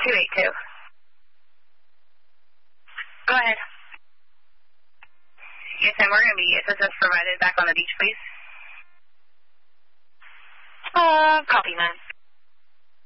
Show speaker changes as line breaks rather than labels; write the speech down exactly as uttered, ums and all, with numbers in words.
two eight two. Go ahead. Yes, and we're going to be assistance provided back on the beach, please.
Uh, copy, man.